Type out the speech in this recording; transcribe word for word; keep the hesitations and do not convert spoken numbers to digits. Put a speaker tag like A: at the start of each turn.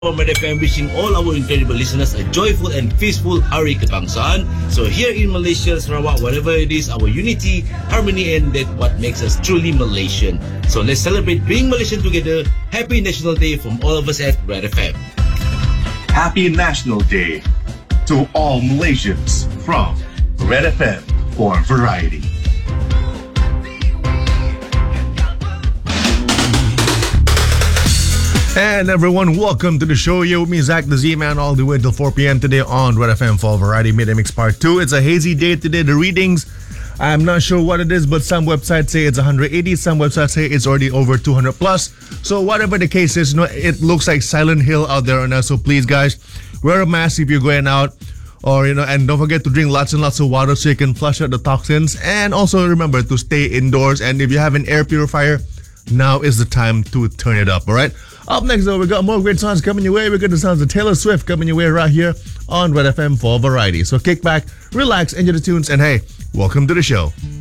A: from Red F M, wishing all our incredible listeners a joyful and peaceful Hari Kebangsaan. So here in Malaysia, Sarawak, whatever it is, our unity, harmony, and that what makes us truly Malaysian. So let's celebrate being Malaysian together. Happy National Day from all of us at Red F M.
B: Happy National Day to all Malaysians from Red F M for Variety.
C: And everyone, welcome to the show. Yo, with me, Zach the Z-Man, all the way till four p.m. today on Red F M for Variety Midday Mix Part two. It's a hazy day today. The readings, I'm not sure what it is, but some websites say it's one hundred eighty, some websites say it's already over two hundred plus. So whatever the case is, you know, it looks like Silent Hill out there right now. So please, guys, wear a mask if you're going out. Or, you know, and don't forget to drink lots and lots of water so you can flush out the toxins. And also remember to stay indoors. And if you have an air purifier, now is the time to turn it up, all right? Up next, though, we got more great songs coming your way. We got the sounds of Taylor Swift coming your way right here on Red F M for Variety. So kick back, relax, enjoy the tunes, and hey, welcome to the show.